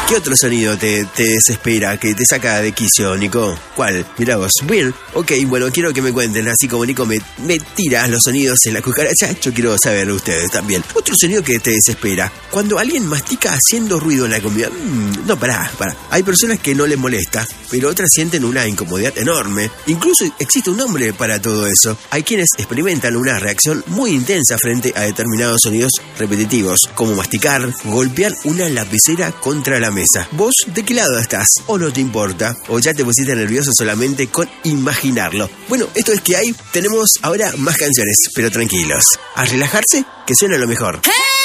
¿Qué otro sonido te desespera, que te saca de quicio, Nico? ¿Cuál? Mirá vos. Bien, ok, bueno, quiero que me cuenten. Así como Nico me tira los sonidos en la cucaracha, yo quiero saber ustedes también. Otro sonido que te desespera: cuando alguien mastica haciendo ruido en la comida. No, pará. Hay personas que no les molesta, pero otras sienten una incomodidad enorme. Incluso existe un nombre para todo eso. Hay quienes experimentan una reacción muy intensa frente a determinados sonidos repetitivos, como masticar, golpear una lapicera contra la mesa. ¿Vos de qué lado estás? ¿O no te importa? ¿O ya te pusiste nervioso solamente con imaginarlo? Bueno, esto es que tenemos ahora más canciones, pero tranquilos. A relajarse, que suena lo mejor. ¡Hey!